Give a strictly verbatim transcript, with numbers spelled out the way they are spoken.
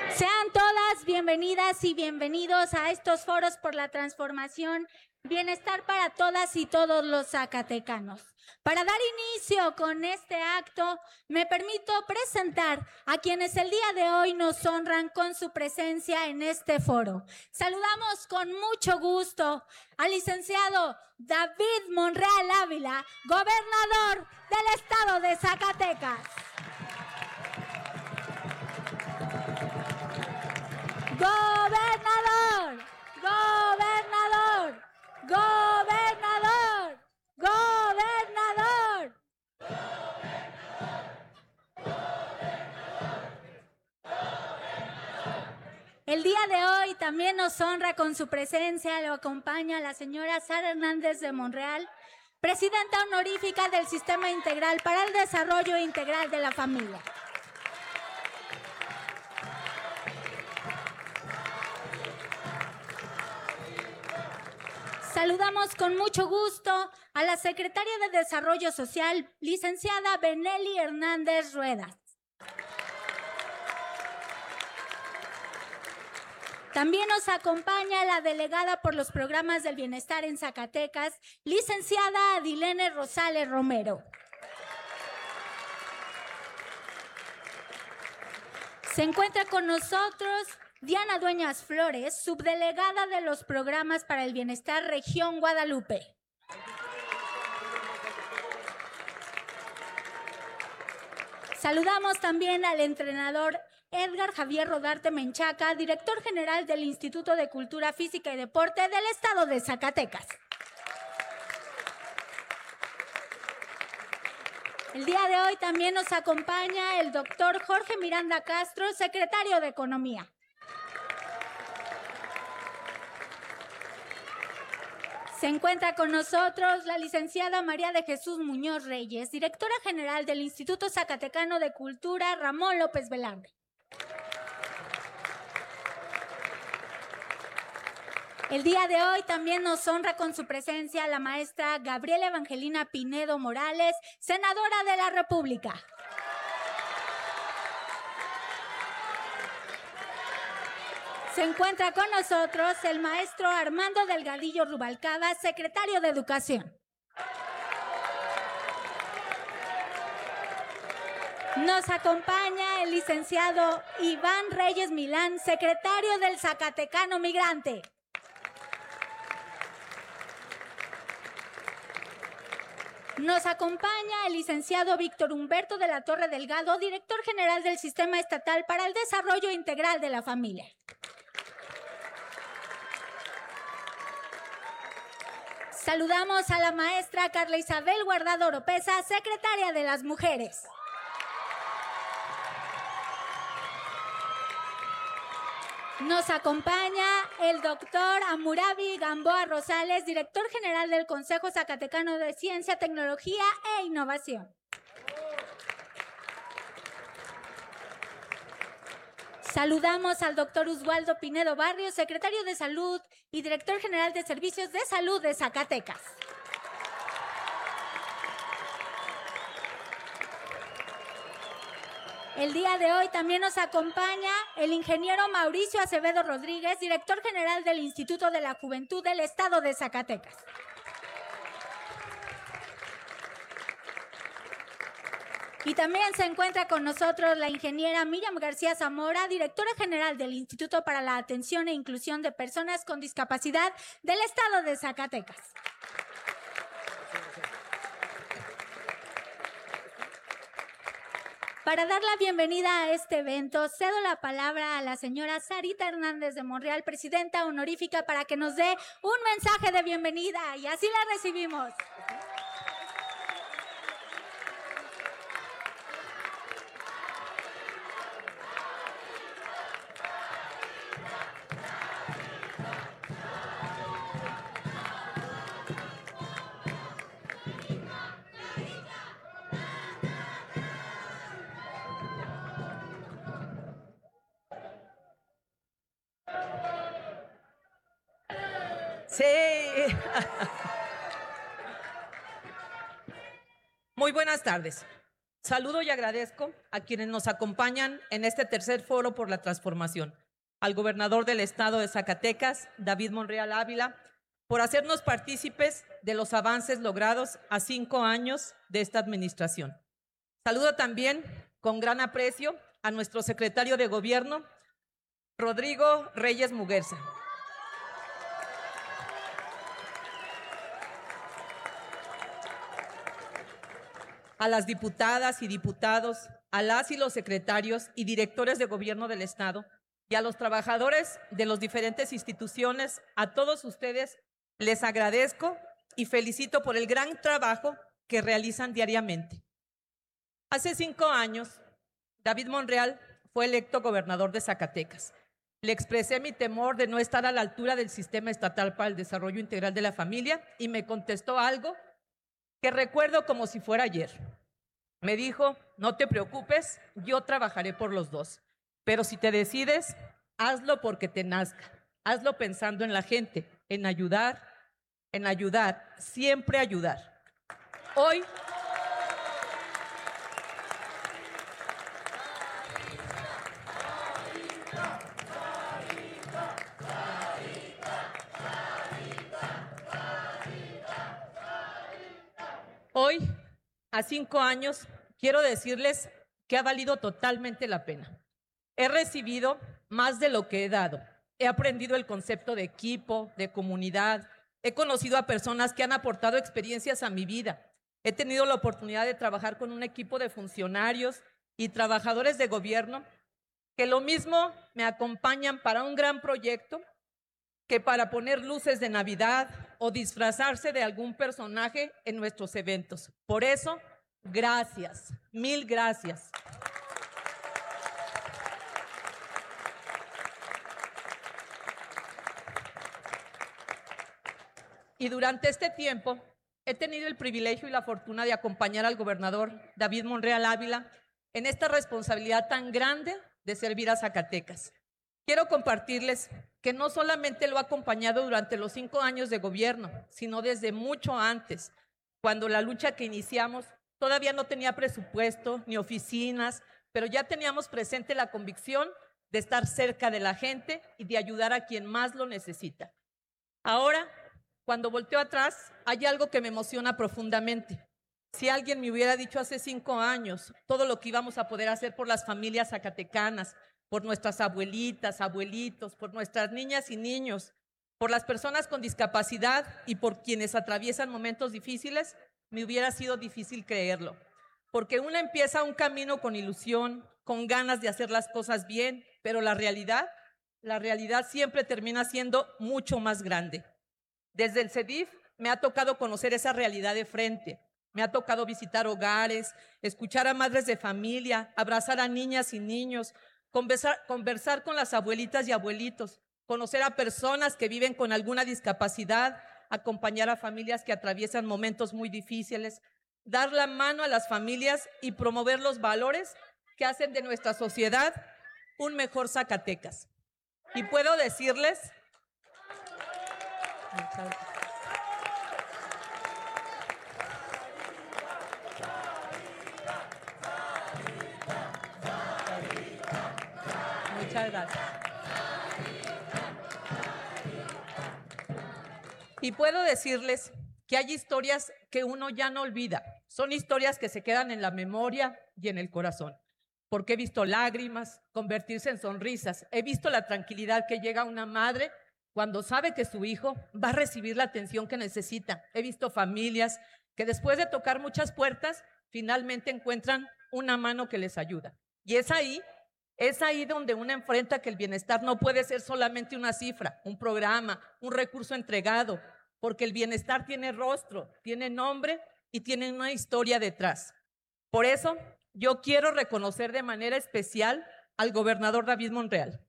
Sean todas bienvenidas y bienvenidos a estos foros por la transformación, bienestar para todas y todos los zacatecanos. Para dar inicio con este acto, me permito presentar a quienes el día de hoy nos honran con su presencia en este foro. Saludamos con mucho gusto al licenciado David Monreal Ávila, gobernador del estado de Zacatecas. ¡Gobernador! ¡Gobernador! ¡Gobernador! ¡Gobernador! El día de hoy también nos honra con su presencia, lo acompaña la señora Sara Hernández de Monreal, presidenta honorífica del Sistema Integral para el Desarrollo Integral de la Familia. Saludamos con mucho gusto a la secretaria de Desarrollo Social, licenciada Benelli Hernández Ruedas. También nos acompaña la delegada por los programas del bienestar en Zacatecas, licenciada Adilene Rosales Romero. Se encuentra con nosotros Diana Dueñas Flores, subdelegada de los programas para el bienestar Región Guadalupe. Saludamos también al entrenador Edgar Javier Rodarte Menchaca, director general del Instituto de Cultura Física y Deporte del estado de Zacatecas. El día de hoy también nos acompaña el doctor Jorge Miranda Castro, secretario de Economía. Se encuentra con nosotros la licenciada María de Jesús Muñoz Reyes, directora general del Instituto Zacatecano de Cultura Ramón López Velarde. El día de hoy también nos honra con su presencia la maestra Gabriela Evangelina Pinedo Morales, senadora de la República. Se encuentra con nosotros el maestro Armando Delgadillo Rubalcaba, secretario de Educación. Nos acompaña el licenciado Iván Reyes Milán, secretario del Zacatecano Migrante. Nos acompaña el licenciado Víctor Humberto de la Torre Delgado, director general del Sistema Estatal para el Desarrollo Integral de la Familia. Saludamos a la maestra Carla Isabel Guardado Oropesa, secretaria de las Mujeres. Nos acompaña el doctor Amurabi Gamboa Rosales, director general del Consejo Zacatecano de Ciencia, Tecnología e Innovación. Saludamos al doctor Oswaldo Pinedo Barrios, secretario de Salud y director general de Servicios de Salud de Zacatecas. El día de hoy también nos acompaña el ingeniero Mauricio Acevedo Rodríguez, director general del Instituto de la Juventud del Estado de Zacatecas. Y también se encuentra con nosotros la ingeniera Miriam García Zamora, directora general del Instituto para la Atención e Inclusión de Personas con Discapacidad del Estado de Zacatecas. Para dar la bienvenida a este evento, cedo la palabra a la señora Sarita Hernández de Monreal, presidenta honorífica, para que nos dé un mensaje de bienvenida, y así la recibimos. Sí. Muy buenas tardes. Saludo y agradezco a quienes nos acompañan en este tercer foro por la transformación. Al gobernador del estado de Zacatecas, David Monreal Ávila, por hacernos partícipes de los avances logrados a cinco años de esta administración. Saludo también con gran aprecio a nuestro secretario de Gobierno, Rodrigo Reyes Muguerza. A las diputadas y diputados, a las y los secretarios y directores de gobierno del estado y a los trabajadores de las diferentes instituciones, a todos ustedes les agradezco y felicito por el gran trabajo que realizan diariamente. Hace cinco años, David Monreal fue electo gobernador de Zacatecas. Le expresé mi temor de no estar a la altura del Sistema Estatal para el Desarrollo Integral de la Familia y me contestó algo que recuerdo como si fuera ayer. Me dijo, no te preocupes, yo trabajaré por los dos, pero si te decides, hazlo porque te nazca, hazlo pensando en la gente, en ayudar, en ayudar, siempre ayudar. Hoy, hoy, a cinco años, quiero decirles que ha valido totalmente la pena. He recibido más de lo que he dado. He aprendido el concepto de equipo, de comunidad. He conocido a personas que han aportado experiencias a mi vida. He tenido la oportunidad de trabajar con un equipo de funcionarios y trabajadores de gobierno que lo mismo me acompañan para un gran proyecto que para poner luces de Navidad o disfrazarse de algún personaje en nuestros eventos. Por eso, gracias, mil gracias. Y durante este tiempo he tenido el privilegio y la fortuna de acompañar al gobernador David Monreal Ávila en esta responsabilidad tan grande de servir a Zacatecas. Quiero compartirles que no solamente lo ha acompañado durante los cinco años de gobierno, sino desde mucho antes, cuando la lucha que iniciamos todavía no tenía presupuesto ni oficinas, pero ya teníamos presente la convicción de estar cerca de la gente y de ayudar a quien más lo necesita. Ahora, cuando volteo atrás, hay algo que me emociona profundamente. Si alguien me hubiera dicho hace cinco años todo lo que íbamos a poder hacer por las familias zacatecanas, por nuestras abuelitas, abuelitos, por nuestras niñas y niños, por las personas con discapacidad y por quienes atraviesan momentos difíciles, me hubiera sido difícil creerlo. Porque uno empieza un camino con ilusión, con ganas de hacer las cosas bien, pero la realidad, la realidad siempre termina siendo mucho más grande. Desde el C E D I F me ha tocado conocer esa realidad de frente. Me ha tocado visitar hogares, escuchar a madres de familia, abrazar a niñas y niños, conversar, conversar con las abuelitas y abuelitos, conocer a personas que viven con alguna discapacidad, acompañar a familias que atraviesan momentos muy difíciles, dar la mano a las familias y promover los valores que hacen de nuestra sociedad un mejor Zacatecas. Y puedo decirles... Muchas gracias. Y puedo decirles que hay historias que uno ya no olvida. Son historias que se quedan en la memoria y en el corazón. Porque he visto lágrimas convertirse en sonrisas. He visto la tranquilidad que llega a una madre cuando sabe que su hijo va a recibir la atención que necesita. He visto familias que después de tocar muchas puertas, finalmente encuentran una mano que les ayuda. Y es ahí, es ahí donde uno enfrenta que el bienestar no puede ser solamente una cifra, un programa, un recurso entregado, porque el bienestar tiene rostro, tiene nombre y tiene una historia detrás. Por eso, yo quiero reconocer de manera especial al gobernador David Monreal.